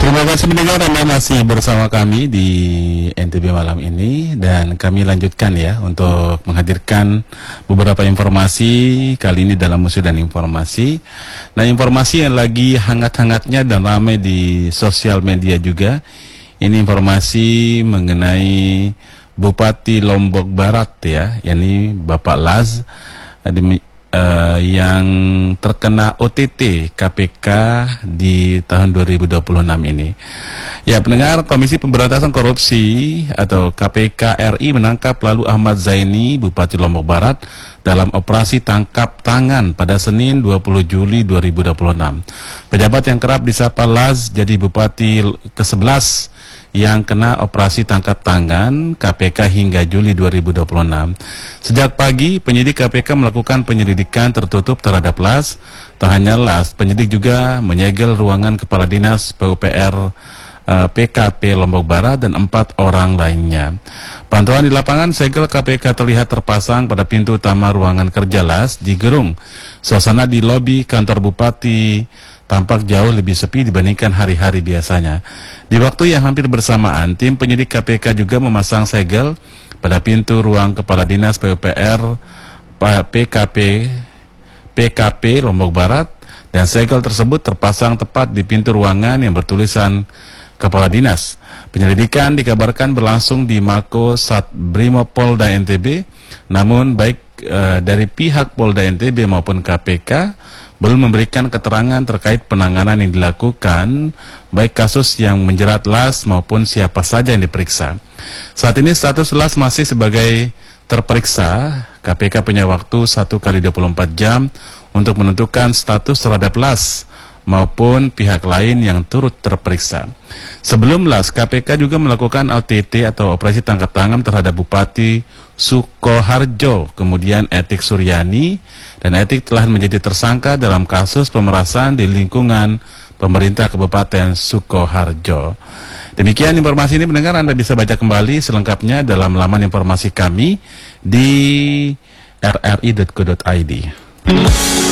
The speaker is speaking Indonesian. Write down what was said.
Terima kasih mendengar, Anda masih bersama kami di NTB malam ini, dan kami lanjutkan ya untuk menghadirkan beberapa informasi kali ini dalam Musuh dan Informasi. Nah, informasi yang lagi hangat-hangatnya dan ramai di sosial media juga, ini informasi mengenai Bupati Lombok Barat ya, yakni Bapak Laz yang terkena OTT KPK di tahun 2026 ini. Ya, pendengar, Komisi Pemberantasan Korupsi atau KPK RI menangkap Lalu Ahmad Zaini, Bupati Lombok Barat, dalam operasi tangkap tangan pada Senin 20 Juli 2026. Pejabat yang kerap disapa Laz jadi Bupati ke-11 yang kena operasi tangkap tangan KPK hingga Juli 2026. Sejak pagi, penyidik KPK melakukan penyelidikan tertutup terhadap Laz. Tak hanya Laz, penyidik juga menyegel ruangan Kepala Dinas PUPR PKP Lombok Barat dan 4 orang lainnya. Pantauan di lapangan segel KPK terlihat terpasang pada pintu utama ruangan kerja Laz di Gerung. Suasana di lobi kantor Bupati tampak jauh lebih sepi dibandingkan hari-hari biasanya. Di waktu yang hampir bersamaan, tim penyidik KPK juga memasang segel pada pintu ruang Kepala Dinas PUPR PKP Lombok Barat, dan segel tersebut terpasang tepat di pintu ruangan yang bertulisan Kepala Dinas. Penyelidikan dikabarkan berlangsung di Mako Sat Brimopolda NTB, namun baik dari pihak Polda NTB maupun KPK belum memberikan keterangan terkait penanganan yang dilakukan, baik kasus yang menjerat Laz maupun siapa saja yang diperiksa. Saat ini status Laz masih sebagai terperiksa. KPK punya waktu 1x24 jam untuk menentukan status terhadap Laz maupun pihak lain yang turut terperiksa. Sebelum Laz, KPK juga melakukan OTT atau operasi tangkap tangan terhadap Bupati Sukoharjo, kemudian Etik Suryani, dan Etik telah menjadi tersangka dalam kasus pemerasan di lingkungan pemerintah Kabupaten Sukoharjo. Demikian informasi ini, pendengar. Anda bisa baca kembali selengkapnya dalam laman informasi kami di rri.co.id.